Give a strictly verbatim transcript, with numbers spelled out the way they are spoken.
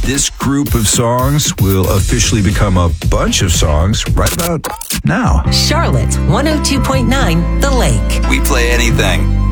This group of songs will officially become a bunch of songs right about now. Charlotte one oh two point nine The Lake. We play anything.